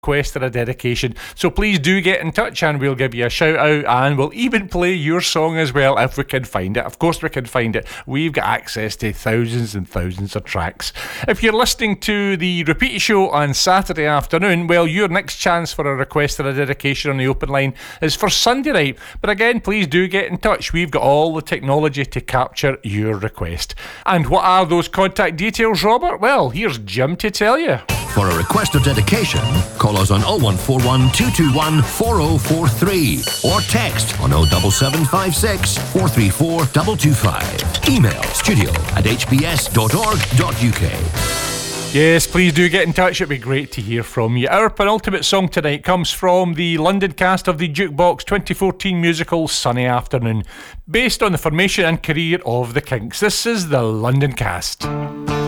request or a dedication. So please do get in touch and we'll give you a shout out, and we'll even play your song as well if we can find it. Of course we can find it. We've got access to thousands and thousands of tracks. If you're listening to the repeat show on Saturday afternoon, well, your next chance for a request or a dedication on the open line is for Sunday night. But again, please do get in touch. We've got all the technology to capture your request. And what are those contact details, Robert? Well, here's Jim to tell you. For a request or dedication, call us on 0141 221 4043 or text on 07756 434 225. Email studio@hbs.org.uk. Yes, please do get in touch. It'd be great to hear from you. Our penultimate song tonight comes from the London cast of the Jukebox 2014 musical Sunny Afternoon, based on the formation and career of the Kinks. This is the London cast.